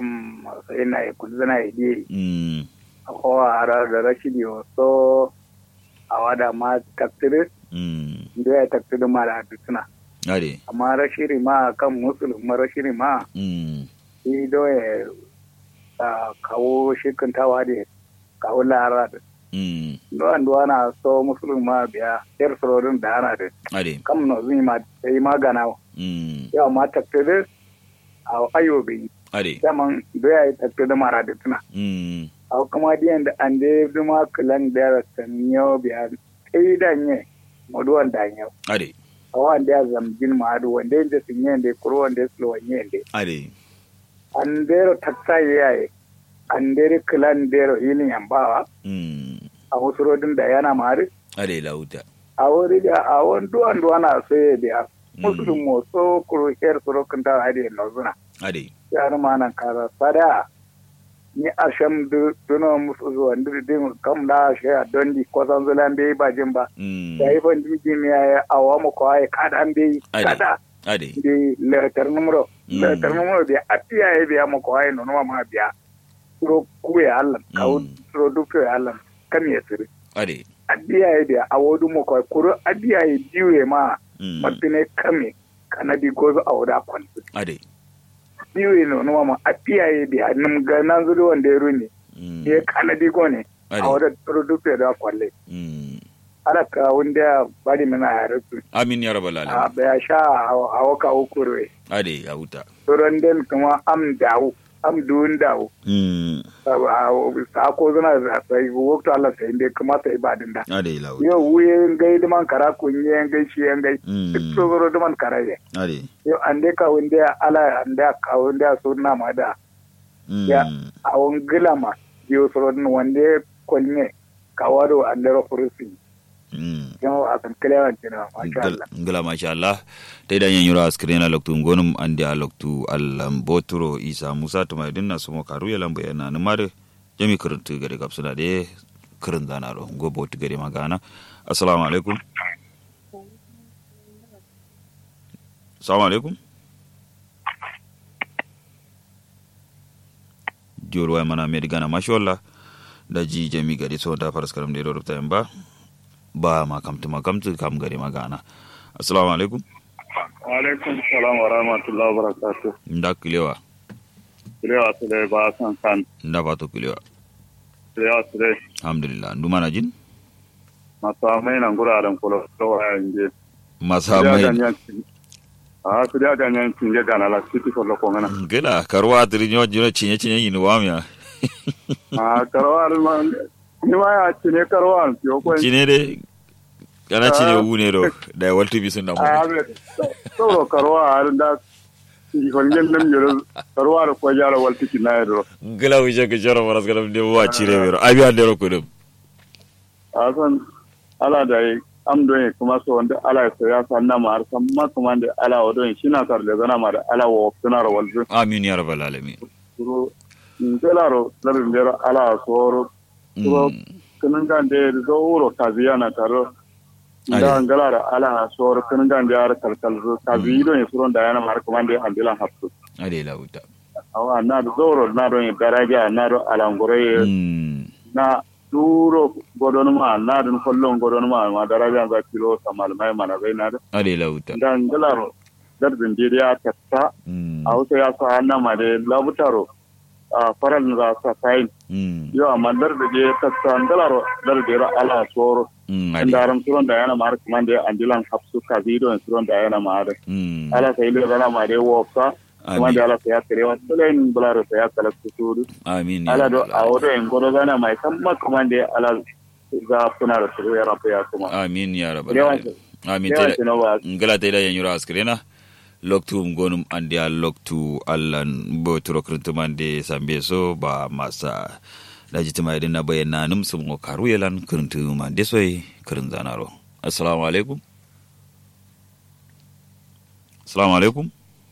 sai na kuzana idi akowa ara da rashidi so awada ma taktire da ya taktire ma da dutuna ade amma rashiri ma kan musulmi rashiri ma shi do ya kawo shikantawa da kawo lara da duwan duwana so musulma biya yar surorin da ana da kam no zai ma sai magana yau ma tattare a ayobi daman doya ya tattare mara da tuna a kuma diyan da an da duma kulan da san yau biya sai dan ye moduwan da yau a wanda ya zamjin ma da wanda ya sun yin da kuro wanda ya sulo yin da an da taksa yayi an da kulan da hilin yambawa a wasu rodin da yana mari ade lauta a wuri da a wani duwan na soye da musulun motso kuro her sorokin da ade nozuna ade yar manan kara sada ni asham duno musu zuwa din kam da shi a dondi ko san zulan bai bajin ba da yi ban dimi mi ya awa mu ko ai kada an bai kada ade di letter numero bi atiya ya biya mu ko ai nono ma biya kuro kuya Allah kawo kuro dufe Allah kan ya tsiri. Ade. Adiya ya da a wadu mu kawai kuro adiya ya diwe ma matine kame kana di gobe a wada kwanci. Ade. Diwe no no ma adiya ya da nan ga nan zuru wanda ya rune. Ya kana di gone a wada produce da kwalle. Ala ka wanda bari mana ya rasu. Amin ya rabbal alamin. Ba ya sha a waka ukurwe. Ade ya huta. Suran den kuma am dawo. Am duwun dawo. Sako zana da sai wakta Allah sai inda kamata ibadin da. Ade lawo. Yau wuyen gai da man kara kunye yan gai shi yan gai. Duk tsogoro da man kara ye. Ade. Yau an dai ka wanda ala an da ka wanda so na ma da. Ya a wani gila ma yau tsoron wanda kunye ka wado an da rafurisi. Yau a kan kilewan kina masha Allah. Ngila masha Allah. Ta idan yan yura askrena loktu ngonum andi a loktu boturo Isa Musa tuma dinna sumo karu ya lambu yana numare jami kuruntu gari kapsuna de kurun zanaro go botu gari magana. Assalamu alaikum. Assalamu alaikum. Joro wa mana medigana mashallah da ji jami gari so da faras karam de do rubta yamba ba makamtu kam gari magana. Assalamu alaikum. Wa alaikum salam wa rahmatullahi wa barakatuh. Nda kilewa. Kilewa tule ba san kan. Nda bato kilewa. Kilewa tule. Alhamdulillah. Ndu mana jin? Masamai nan guraren kula to wanje. Masamai. Kuda da nyan cinye da na la city for lo kongana. Gela karwa trinyo jino cinye yinu wamya. Karwa man. Ni ma ya cinye karwa yo ko. Cinye de kana cinye wune ro da waltu bi sun da mu. To karwa har da hongen nan yoro karwa ro ko jara waltu kinai ro. Gela wije ke jara maras galam de wa cire ro abi ande ro ko dum. Asan ala da am don kuma so wanda ala ya sanna ma har sama kuma da ala wadon shi na kar da zana ma da ala wa suna ro waltu. Amin ya rabbal alamin. Ro ndelaro larin dero ala soro. Ro kanan ga de zo ro kaziyana taro. Da ngalara ala soro kanan ga de ar kalkal zo kazido ne suron da yana mar kuma de andila hafsu. Ade lauta. Awa na zoro na do daraja na do ala ngore. Na duro godonuma na dun kollon godonuma ma daraja za kilo samal mai mana bai na da ade lauta dan galaro darbin diriya tatta auto ya sa hanna ma de labutaro faral za sa sai yo amma darbe je tatta galaro darbe ra ala soro ndaram suron da yana mar kuma de andilan hafsu ka video suron da yana ma da ala sai le bana ma de wofa kuma da ala ya kare wa tulain bularo ya kala kusuru amin ala do awodo en godo gana mai samma kuma da ala za kuna da turu ya rafa ya kuma amin ya rabbal amin ngala te da yanyura askrena loktu ngonum andi al loktu allan bo turo kruntumande sambe so ba masa daji tuma idan na bayyana num sun mo karu yalan kruntumande soy krun zanaro assalamu alaikum assalamu alaikum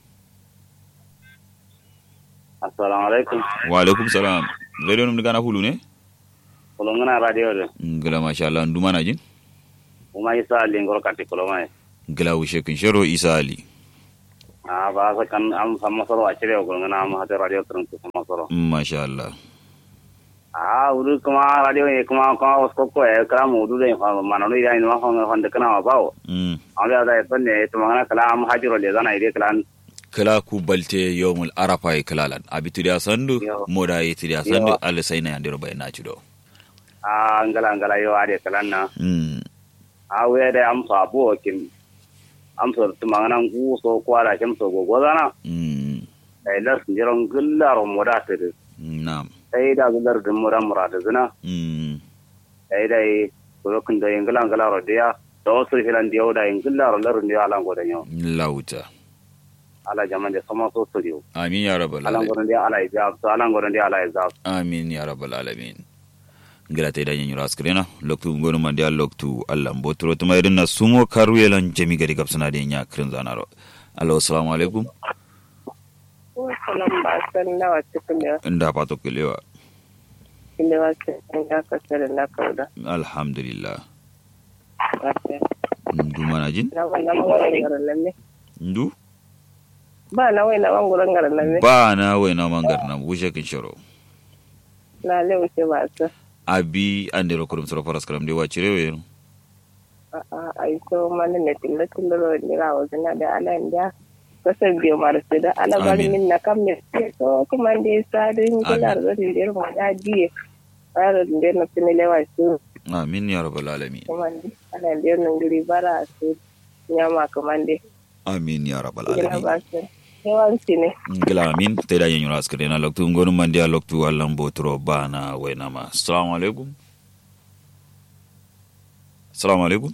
assalamu alaikum wa alaikum salam radio num gana hulu ne kolongana radio de ngala masha Allah nduma na jin uma isa ali ngoro kati kolomai ngala wishe kin shero isa ali ba sa kan am sama soro a cire ko ngana am hada radio tran ko sama soro masha Allah uru kuma radio e kuma ko ko e kala mu du de fa manano ya ino fa hande kana ba o ala da to ne to ngana kala am hajiro le zana ide kala ku balte yawmul arafa e kalalan abitu dia sandu moda e tidia sandu alle sayna yandiro bayna cido ngala yo ade kalanna we de am fa bo kin am so to mangana ngu so kwara kem so go zana ai las ndiron gillaro moda te na'am ai da gillar da murada zina ai dai ko kun da ngala rodiya to so hilan diyo da ngala lar ndiya alan go da yo lauta ala jamande sama so dio amin ya rabbal alamin alan go da ala izab amin ya rabbal alamin ngala te da nyu raskrena loktu ngonu mandi loktu Allah mbotro to mayrin na sumo karuyelan jami gari kapsana de nya krin zanaro allo assalamu alaikum salam ba san nawa cikin ya inda pato kilewa ce ga kasar na kauda alhamdulillah ndu manajin na wannan garan nan ne ndu ba na wai na wanguran garan nan ne ba na wai na mangar na bushe kin shoro na lewu ce ba sa abi ande ro kurum soro faras karam de wachirewe ai so man ne tillo ni rawo zina da ala inda kasar biyo marsu da ala bari min na kam ne so kuma dai sadin kilar da dir mu da diye ara da na tinile wa su amin ya rabbal alamin kuma dai ala dir nan guri bara su nyama kuma dai amin ya rabbal alamin yawanci ne ngila amin te da yenyu raskare na loktu ngonu mandi a loktu Allah mbotro bana wainama assalamu alaikum assalamu alaikum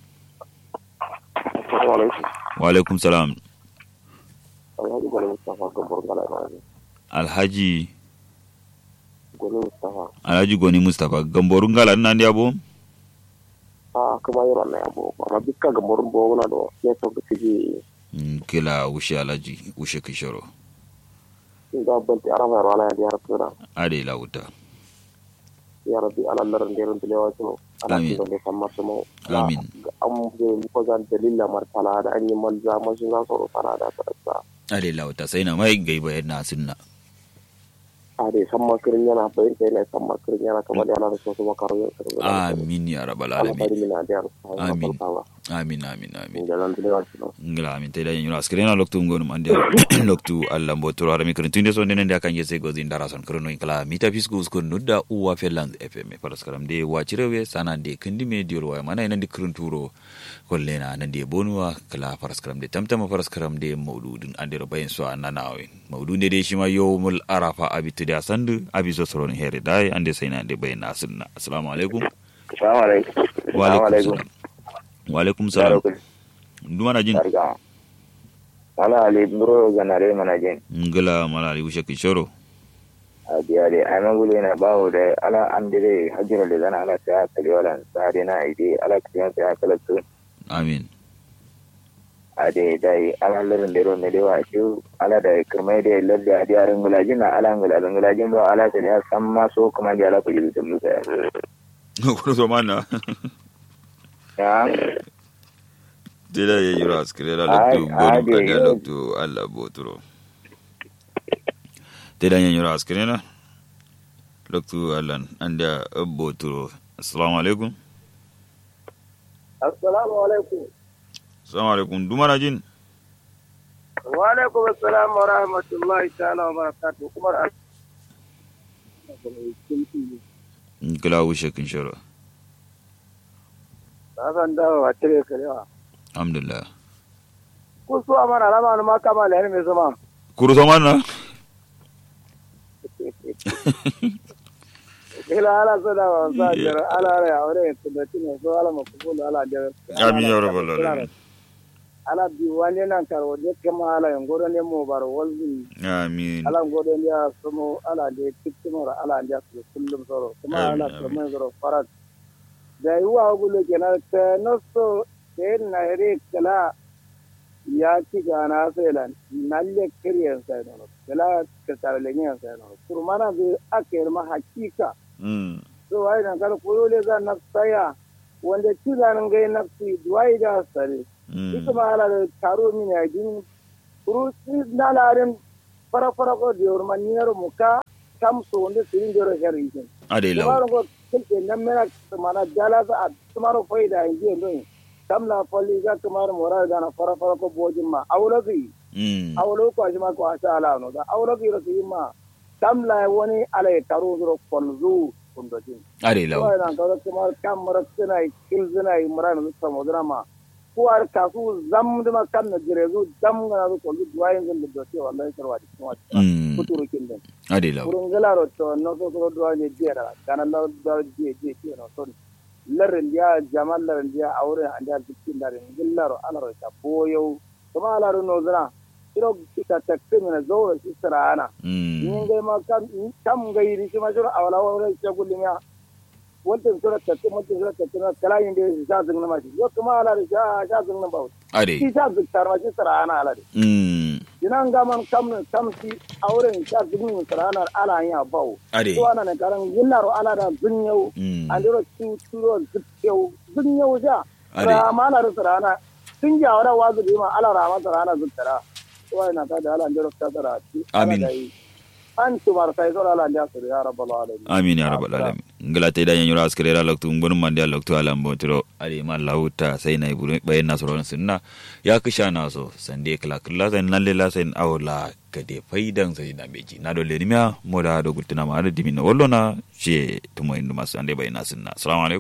wa alaikum salam alhaji goni mustafa gamborun gala nan dia bo kuma yoro na bo ma bikka gamborun bo na do ne to kiji kila ushe alaji ushe kishoro ga banti arama wala ya rabbi ade la wuta ya rabbi ala lar nderon dilewa suno ala ko de kamma sumo amin am de ko zan dalila martala da anyi malza masu za su fara da ta ade la wuta sai na mai gaiba yana sunna ade samma kirin yana bayin kai ne samma kirin yana kamar yana da su makaro amin ya rabbal alamin amin amin amin amin ngala amin te da nyura skrena loktu ngonu mande loktu Allah mbotoro ara mi kuntunde so ndenen da kanje se gozi ndara son krono kala mita fiskus ko nudda uwa feland fm paraskaram de wachirewe sana de kindi me diol wa mana ina dikrunturo kollena nan de bonwa kala paraskaram de tamtama paraskaram de maududun andero bayin so ananawe maudunde de shima yawmul arafa abitu da sandu abiso soron here dai ande sayna de bayin asunna assalamu alaikum assalamu alaikum wa alaikum salam wa alaikum salam ndumana jin ala ali bro ganare manajin ngala malali ushe kishoro ade ay mangule na bawo da ala andire hajira da zana ala ta kaliwalan sare na ide ala kiyan ta kalatu amin ade dai ala larin da ro ne da wa shi ala da kirmai da lalle ade aran gulajin na ala gulajin ba ala ta ya san ma so kuma da ala ku yi da musa ko so mana ya dila ye yura skrela loktu bonu kada loktu alla botro dila ye yura skrela loktu allan anda botro assalamu alaikum assalamu alaikum dumana jin wa alaikum assalam wa rahmatullahi ta'ala wa barakatuh kumar kila wushe kin shiro san dawo a cire karewa alhamdulillah ku so amana rama ma kama da me zama kuru so mana ila ala sada wa sajara ala ya aure da tin so ala ma ku ala da amin ya rabbal alamin ala bi wani nan karo de kama ala ngoro ne mo bar walbi amin ala ngoro ne ya somo ala de tiktimora ala da kullum soro kuma ala kuma soro farat da yiwa gulo kenan ta naso sai na ire kala ya ci gana sai lan nalle kiriyan sai no kala ka tarlenyan sai no kurmana bi akir ma hakika so ai nan kala koyo le ga na saya wanda ci ganan ga nafsi duwai da sare ita ma ala taro min ya din Rusi na larin fara ko diyor maniyar muka kam so wanda sirin joro sharri. ade law Tumaro ko kilke nan mena mana jala za tumaro faida inji ndo. Kam la poli ga tumaro mora da na fara ko bojin ma awlogi. Awlo ko ajima ko asala no da awlogi ro ma kam la woni ale taru ro konzu kundojin. ade law Ko na ko tumaro kam maratsina kilzina imran samudra kuwar kasu zam da kan na jirezu dam ga na ko duwayen zan da ce wallahi sarwadi kuma futuru kin den ade law kurun galaro to no so so duwaye jera kana la da je no so larren dia jamal larren dia aure anda dikin larren gillaro alaro ta boyo kuma alaro no zana iro kita takke na zo shi sarana nin ga ma kam ga yiri shi ma jira awala wala ta gulmiya wancan sura takke wancan sura takke na kala yin da ya zan na mashi yo kuma ala da ya zan na bawo ade shi ta zuktar ma shi sarana ala de dinan ga man kam si auren sha zun sarana ala ya bawo ade to ana ne karan yillaro ala da zunyau andiro turo zunyau ja rama ala sarana sun ja wara wazu ma ala rama sarana zuktara to ina ta da ala andiro ta tara amin antu mar sai sura ala ya sura ya rabbal alamin amin ya rabbal alamin ngala te da nyura askere ra loktu ngon mande loktu alam botro ali man lauta sai na iburu bayan nasron sunna ya kisha naso sande kala kala sai nalle la sai awla kade faidan sai na beji na dole ni miya moda do gultuna ma da dimin wallona she tumo indu masu ande bayan sunna assalamu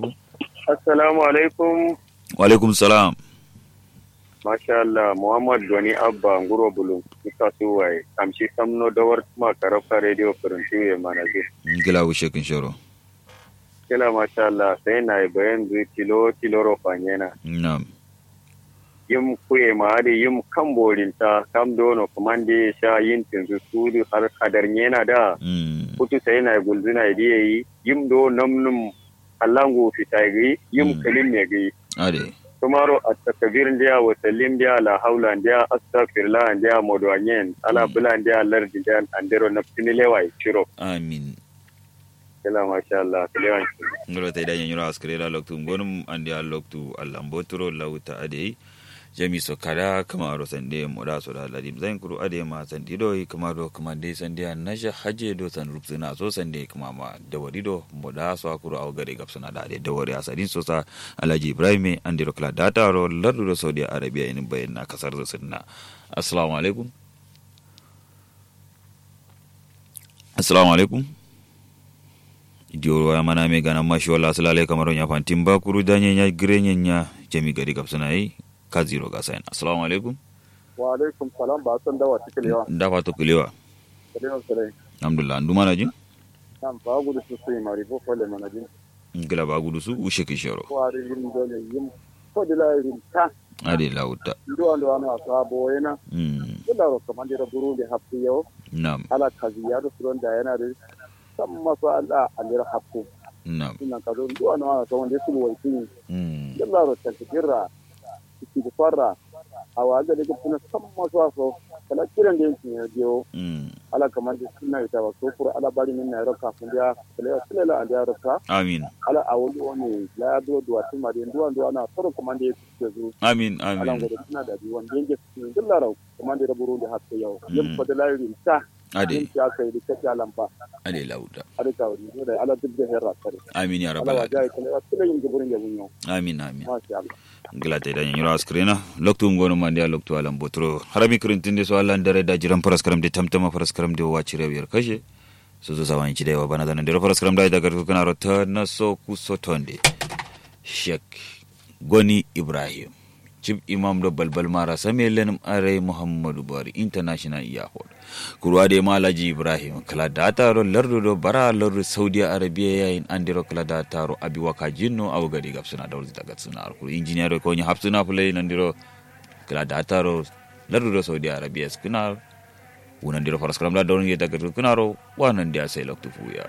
alaikum wa alaikum salam Masha Allah, Muhammad Doni Abba Nguro Bulu, Mika Suwai, Amshi Samno Dawar Kuma Karafka Radio Kuruntiwe Manaji. Ngila wishe kinshoro. Kila Masha Allah, sai na bayan zui kilo rofanyena. Naam. Yim kuye maadi yim kambolinta, kam dono kumandi sha yin tinzu sudu har kadarnyena da. Kutu sai na gulzina idiye yim do namnum halangu fitagi, yim kalim negi. Ade. Tomorrow at takbir ndia wa salim ndia la haula ndia astaghfirullah ndia modwanyen ala bula ndia lardi ndia andero naptinile wa chiro amin kila mashallah kila ngoro tay da nyura askrera loktu ngonum andia loktu allambotro lauta ade jami so kada kamaro sande moda so da ladim zain kuru ade ma sandi do kamaro kamande sande nasha haje do san rupsuna so sande kamama dawari do moda so akuru aw gare gapsuna da ade dawari asadin so sa Alhaji Ibrahim andiro kala data ro lardu do Saudi Arabia in bayyana kasar da sunna assalamu alaikum idiyo ya mana me gana mashi wala salale kamaro nya fantimba kuru danye nya grenye nya jami gari gapsuna yi ka zero ga sayan assalamu alaikum wa alaikum salam ba san dawa tikelewa da fato kulewa alhamdulillah ndu mana jin nam ba gudu su sai mari bo fole mana jin ngila ba gudu su ushe kishoro ko ari yin dole yin ko dila yin ta ade lauta ndo ana asabo yana kula ro kamande da burundi hafi yau nam ala kaziya da suron da yana da san masu Allah alira hafu nam ina ka zo ndo ana to wanda su wai tin kula ro ta kira ki fara awaga da kuma san masu so kala kiran da yake ya jiyo ala kamar da suna ita ba so fur ala bari min na raka kun da kala an da raka amin ala awuli wani la do do atu ma da ndo ana fara kuma da yake zo amin ala amin da suna da biwan da yake cikin dillara kuma da Burundi hatta yau yin fadalarin ta ade ya kai da kace lamba ade lauta ada ka wani da ala duk da herra kare amin ya ala rabbal wajai kala yin guburin da bunyo amin amin masha Allah ngila tay da nyura askrena loktu ngono mande loktu alam botro harami kurintinde so Allah ndare da jiran paraskaram de tamtama paraskaram de wachi rewyer kashe so zo sawan ci dewa bana dan de paraskaram da daga kana rota na so ku so tonde Sheikh Goni Ibrahim Chief Imam do balbal mara samelen are Muhammadu Buhari International Airport kurwa de Malaji Ibrahim kala data ro lardo do bara lardo Saudi Arabia yayin andiro kala data ro abi waka jinno aw gadi gapsuna dawzi daga suna ar engineer ko nya hapsuna play nandiro kala data ro lardo do Saudi Arabia skuna wonandiro paraskram la dawni daga kuna ro wanan dia sai loktu fuya